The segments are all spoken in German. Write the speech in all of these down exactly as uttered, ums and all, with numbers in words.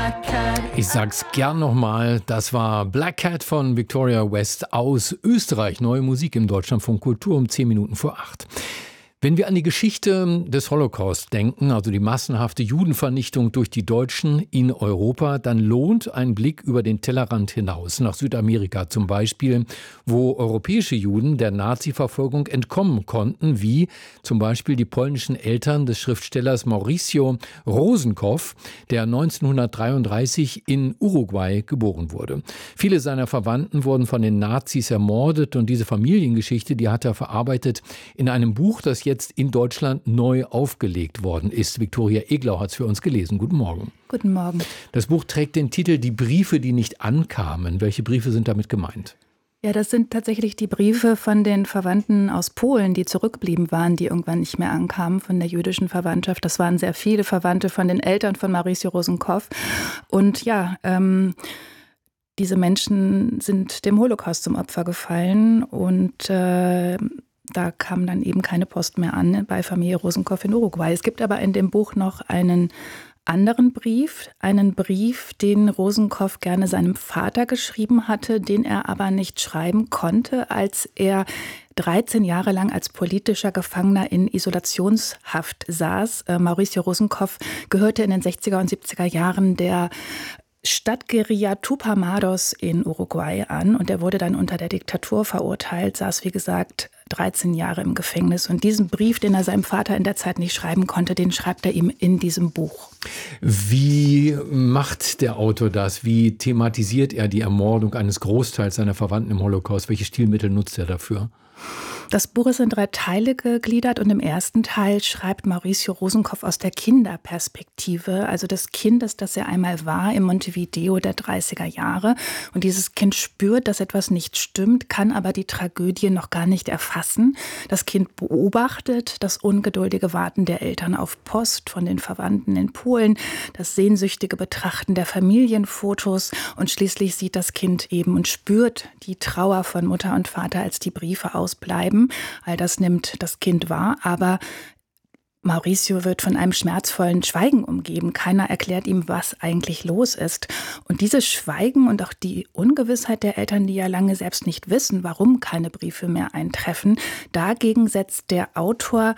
Ich sag's gern nochmal, das war Black Cat von Victoria West aus Österreich. Neue Musik im Deutschlandfunk Kultur um zehn Minuten vor acht. Wenn wir an die Geschichte des Holocaust denken, also die massenhafte Judenvernichtung durch die Deutschen in Europa, dann lohnt ein Blick über den Tellerrand hinaus, nach Südamerika zum Beispiel, wo europäische Juden der Nazi-Verfolgung entkommen konnten, wie zum Beispiel die polnischen Eltern des Schriftstellers Mauricio Rosenkopf, der neunzehnhundertdreiunddreißig in Uruguay geboren wurde. Viele seiner Verwandten wurden von den Nazis ermordet und diese Familiengeschichte, die hat er verarbeitet in einem Buch, das jetzt in Deutschland neu aufgelegt worden ist. Viktoria Eglau hat es für uns gelesen. Guten Morgen. Guten Morgen. Das Buch trägt den Titel Die Briefe, die nicht ankamen. Welche Briefe sind damit gemeint? Ja, das sind tatsächlich die Briefe von den Verwandten aus Polen, die zurückgeblieben waren, die irgendwann nicht mehr ankamen von der jüdischen Verwandtschaft. Das waren sehr viele Verwandte von den Eltern von Mauricio Rosenkopf. Und ja, ähm, diese Menschen sind dem Holocaust zum Opfer gefallen und äh, da kam dann eben keine Post mehr an bei Familie Rosenkopf in Uruguay. Es gibt aber in dem Buch noch einen anderen Brief, einen Brief, den Rosenkopf gerne seinem Vater geschrieben hatte, den er aber nicht schreiben konnte, als er dreizehn Jahre lang als politischer Gefangener in Isolationshaft saß. Äh, Mauricio Rosenkopf gehörte in den sechziger und siebziger Jahren der Stadtguerilla Tupamaros in Uruguay an und er wurde dann unter der Diktatur verurteilt, saß wie gesagt dreizehn Jahre im Gefängnis und diesen Brief, den er seinem Vater in der Zeit nicht schreiben konnte, den schreibt er ihm in diesem Buch. Wie macht der Autor das? Wie thematisiert er die Ermordung eines Großteils seiner Verwandten im Holocaust? Welche Stilmittel nutzt er dafür? Das Buch ist in drei Teile gegliedert und im ersten Teil schreibt Mauricio Rosenkopf aus der Kinderperspektive, also des Kindes, das er einmal war im Montevideo der dreißiger Jahre. Und dieses Kind spürt, dass etwas nicht stimmt, kann aber die Tragödie noch gar nicht erfassen. Das Kind beobachtet das ungeduldige Warten der Eltern auf Post von den Verwandten in Polen, das sehnsüchtige Betrachten der Familienfotos und schließlich sieht das Kind eben und spürt die Trauer von Mutter und Vater, als die Briefe ausbleiben. All das nimmt das Kind wahr, aber Mauricio wird von einem schmerzvollen Schweigen umgeben. Keiner erklärt ihm, was eigentlich los ist. Und dieses Schweigen und auch die Ungewissheit der Eltern, die ja lange selbst nicht wissen, warum keine Briefe mehr eintreffen, dagegen setzt der Autor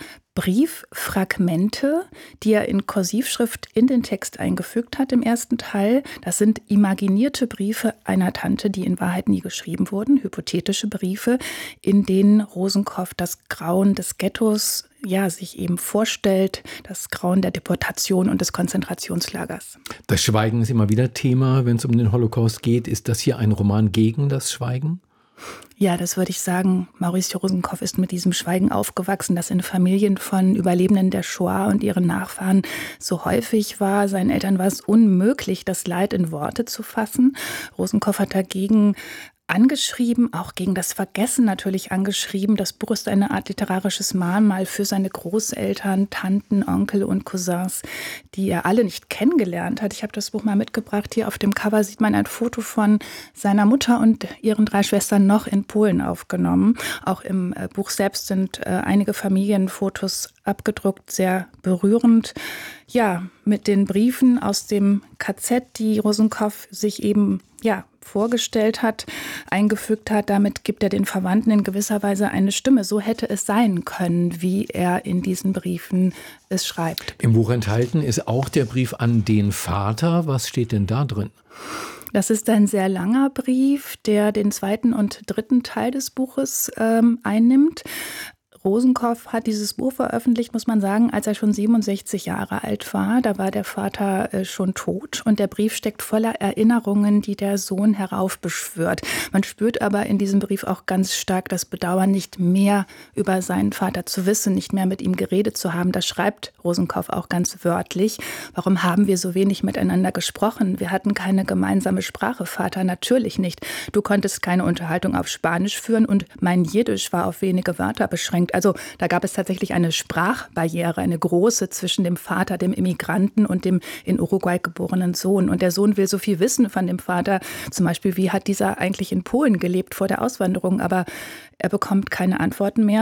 Brieffragmente, die er in Kursivschrift in den Text eingefügt hat im ersten Teil. Das sind imaginierte Briefe einer Tante, die in Wahrheit nie geschrieben wurden, hypothetische Briefe, in denen Rosenkopf das Grauen des Ghettos ja, sich eben vorstellt, das Grauen der Deportation und des Konzentrationslagers. Das Schweigen ist immer wieder Thema, wenn es um den Holocaust geht. Ist das hier ein Roman gegen das Schweigen? Ja, das würde ich sagen. Mauricio Rosenkopf ist mit diesem Schweigen aufgewachsen, das in Familien von Überlebenden der Shoah und ihren Nachfahren so häufig war. Seinen Eltern war es unmöglich, das Leid in Worte zu fassen. Rosenkopf hat dagegen angeschrieben, auch gegen das Vergessen natürlich angeschrieben. Das Buch ist eine Art literarisches Mahnmal für seine Großeltern, Tanten, Onkel und Cousins, die er alle nicht kennengelernt hat. Ich habe das Buch mal mitgebracht. Hier auf dem Cover sieht man ein Foto von seiner Mutter und ihren drei Schwestern noch in Polen aufgenommen. Auch im Buch selbst sind einige Familienfotos abgedruckt, sehr berührend. Ja, mit den Briefen aus dem K Z, die Rosenkopf sich eben ja vorgestellt hat, eingefügt hat. Damit gibt er den Verwandten in gewisser Weise eine Stimme. So hätte es sein können, wie er in diesen Briefen es schreibt. Im Buch enthalten ist auch der Brief an den Vater. Was steht denn da drin? Das ist ein sehr langer Brief, der den zweiten und dritten Teil des Buches ähm, einnimmt. Rosenkopf hat dieses Buch veröffentlicht, muss man sagen, als er schon siebenundsechzig Jahre alt war. Da war der Vater äh, schon tot und der Brief steckt voller Erinnerungen, die der Sohn heraufbeschwört. Man spürt aber in diesem Brief auch ganz stark das Bedauern, nicht mehr über seinen Vater zu wissen, nicht mehr mit ihm geredet zu haben. Das schreibt Rosenkopf auch ganz wörtlich. Warum haben wir so wenig miteinander gesprochen? Wir hatten keine gemeinsame Sprache, Vater, natürlich nicht. Du konntest keine Unterhaltung auf Spanisch führen und mein Jiddisch war auf wenige Wörter beschränkt. Also da gab es tatsächlich eine Sprachbarriere, eine große zwischen dem Vater, dem Immigranten und dem in Uruguay geborenen Sohn. Und der Sohn will so viel wissen von dem Vater, zum Beispiel, wie hat dieser eigentlich in Polen gelebt vor der Auswanderung, aber er bekommt keine Antworten mehr.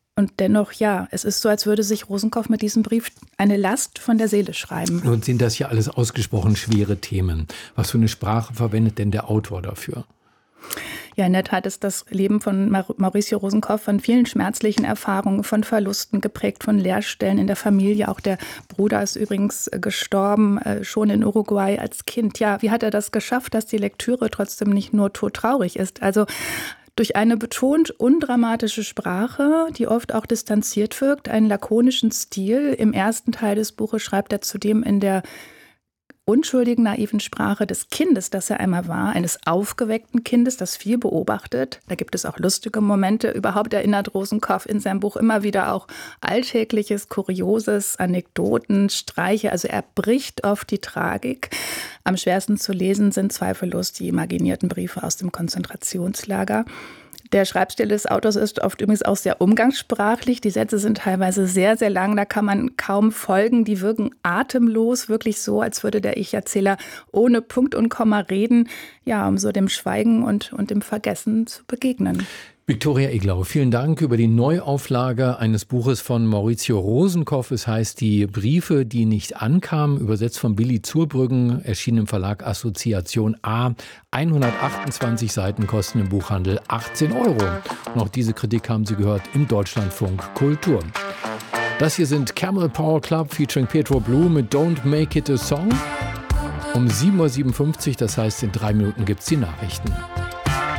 Und dennoch, ja, es ist so, als würde sich Rosenkopf mit diesem Brief eine Last von der Seele schreiben. Nun sind das ja alles ausgesprochen schwere Themen. Was für eine Sprache verwendet denn der Autor dafür? Ja, in der Tat ist das Leben von Mauricio Rosenkopf von vielen schmerzlichen Erfahrungen, von Verlusten geprägt, von Leerstellen in der Familie. Auch der Bruder ist übrigens gestorben, äh, schon in Uruguay als Kind. Ja, wie hat er das geschafft, dass die Lektüre trotzdem nicht nur todtraurig ist? Also durch eine betont undramatische Sprache, die oft auch distanziert wirkt, einen lakonischen Stil. Im ersten Teil des Buches schreibt er zudem in der unschuldigen, naiven Sprache des Kindes, das er einmal war, eines aufgeweckten Kindes, das viel beobachtet. Da gibt es auch lustige Momente. Überhaupt erinnert Rosenkopf in seinem Buch immer wieder auch Alltägliches, Kurioses, Anekdoten, Streiche. Also er bricht oft die Tragik. Am schwersten zu lesen sind zweifellos die imaginierten Briefe aus dem Konzentrationslager. Der Schreibstil des Autors ist oft übrigens auch sehr umgangssprachlich. Die Sätze sind teilweise sehr, sehr lang, da kann man kaum folgen. Die wirken atemlos, wirklich so, als würde der Ich-Erzähler ohne Punkt und Komma reden, ja, um so dem Schweigen und, und dem Vergessen zu begegnen. Viktoria Eglau, vielen Dank über die Neuauflage eines Buches von Mauricio Rosenkopf. Es heißt Die Briefe, die nicht ankamen, übersetzt von Billy Zurbrüggen, erschienen im Verlag Assoziation A. hundertachtundzwanzig Seiten kosten im Buchhandel achtzehn Euro. Und auch diese Kritik haben Sie gehört im Deutschlandfunk Kultur. Das hier sind Camel Power Club featuring Petro Blue mit Don't Make It a Song. Um sieben Uhr siebenundfünfzig, das heißt in drei Minuten gibt's die Nachrichten.